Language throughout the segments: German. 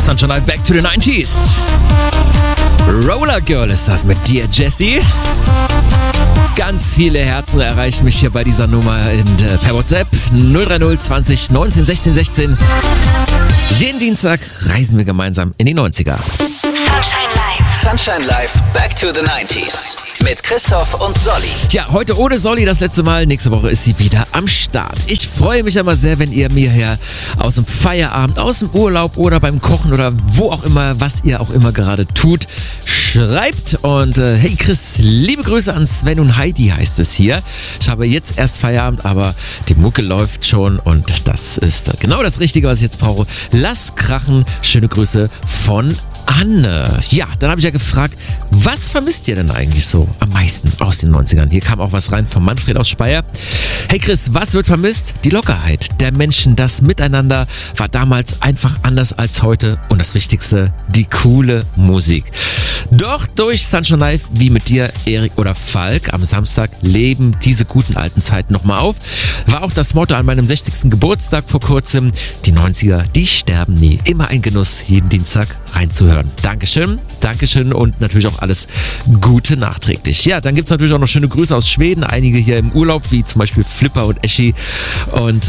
Sunshine Live, Back to the 90s. Roller Girl ist das mit dir, Jessie. Ganz viele Herzen erreichen mich hier bei dieser Nummer per WhatsApp 030 20 19 16 16. Jeden Dienstag reisen wir gemeinsam in die 90er. Sunshine Live. Sunshine Live, Back to the 90s. Mit Christoph und Solly. Ja, heute ohne Solly das letzte Mal. Nächste Woche ist sie wieder am Start. Ich freue mich immer sehr, wenn ihr mir hier aus dem Feierabend, aus dem Urlaub oder beim Kochen oder wo auch immer, was ihr auch immer gerade tut, schreibt. Und hey Chris, liebe Grüße an Sven und Heidi heißt es hier. Ich habe jetzt erst Feierabend, aber die Mucke läuft schon und das ist genau das Richtige, was ich jetzt brauche. Lass krachen. Schöne Grüße von Anne. Ja, dann habe ich ja gefragt, was vermisst ihr denn eigentlich so am meisten aus den 90ern? Hier kam auch was rein von Manfred aus Speyer. Hey Chris, was wird vermisst? Die Lockerheit der Menschen, das Miteinander war damals einfach anders als heute und das Wichtigste, die coole Musik. Doch durch Sunshine Live, wie mit dir, Erik oder Falk, am Samstag leben diese guten alten Zeiten nochmal auf. War auch das Motto an meinem 60. Geburtstag vor kurzem. Die 90er, die sterben nie. Immer ein Genuss, jeden Dienstag reinzuhören. Dankeschön und natürlich auch alles Gute nachträglich. Ja, dann gibt es natürlich auch noch schöne Grüße aus Schweden. Einige hier im Urlaub, wie zum Beispiel Flipper und Eschi. Und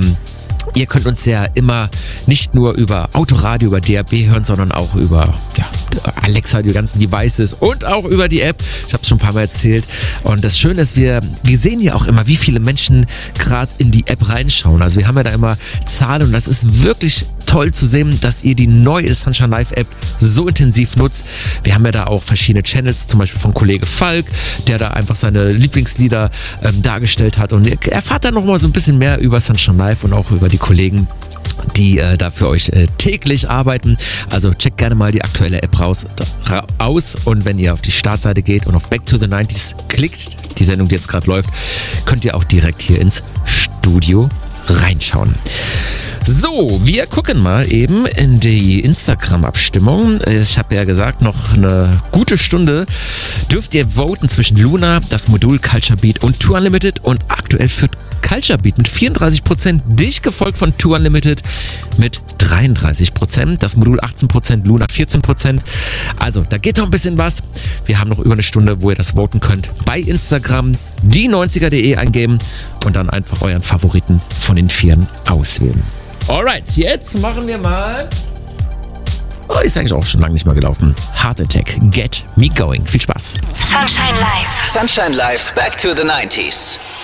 ihr könnt uns ja immer nicht nur über Autoradio, über DAB hören, sondern auch über Alexa, die ganzen Devices und auch über die App. Ich habe es schon ein paar Mal erzählt. Und das Schöne ist, wir sehen ja auch immer, wie viele Menschen gerade in die App reinschauen. Also wir haben ja da immer Zahlen und das ist wirklich toll zu sehen, dass ihr die neue Sunshine Live App so intensiv nutzt. Wir haben ja da auch verschiedene Channels, zum Beispiel von Kollege Falk, der da einfach seine Lieblingslieder dargestellt hat. Und ihr erfahrt dann nochmal so ein bisschen mehr über Sunshine Live und auch über die Kollegen, die da für euch täglich arbeiten. Also checkt gerne mal die aktuelle App aus und wenn ihr auf die Startseite geht und auf Back to the 90s klickt, die Sendung, die jetzt gerade läuft, könnt ihr auch direkt hier ins Studio reinschauen. So, wir gucken mal eben in die Instagram-Abstimmung. Ich habe ja gesagt, noch eine gute Stunde dürft ihr voten zwischen Luna, das Modul Culture Beat und Tour Unlimited und aktuell führt Culture Beat mit 34%, dicht gefolgt von Tour Unlimited mit 33%, das Modul 18%, Luna 14%. Also, da geht noch ein bisschen was. Wir haben noch über eine Stunde, wo ihr das voten könnt. Bei Instagram die90er.de eingeben und dann einfach euren Favoriten von den Vieren auswählen. Alright, jetzt machen wir mal... Oh, ist eigentlich auch schon lange nicht mehr gelaufen. Heart Attack, Get Me Going. Viel Spaß. Sunshine Live. Sunshine Live, Back to the 90s.